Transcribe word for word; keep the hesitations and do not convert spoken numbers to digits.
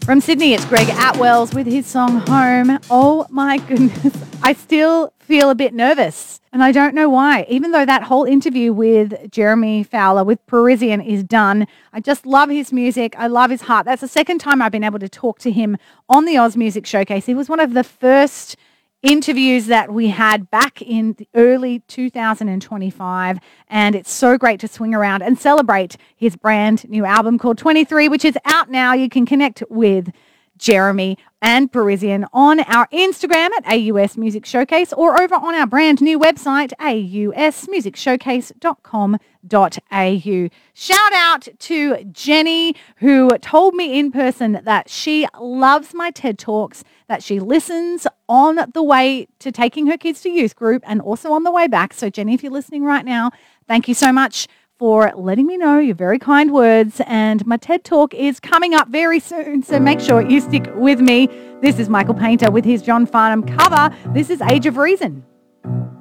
From Sydney, it's Greg Atwells with his song Home. Oh my goodness, I still feel a bit nervous and I don't know why. Even though that whole interview with Jeremy Fowler with Parisian is done, I just love his music. I love his heart. That's the second time I've been able to talk to him on the Oz Music Showcase. He was one of the first interviews that we had back in the early two thousand twenty-five, and it's so great to swing around and celebrate his brand new album called twenty-three, which is out now. You can connect with Jeremy and Parisian on our Instagram at A U S Music Showcase or over on our brand new website, a u s music showcase dot com dot a u. Shout out to Jenny, who told me in person that she loves my TED Talks, that she listens on the way to taking her kids to youth group and also on the way back. So Jenny, if you're listening right now, thank you so much for letting me know your very kind words. And my TED Talk is coming up very soon, so make sure you stick with me. This is Michael Painter with his John Farnham cover. This is Age of Reason.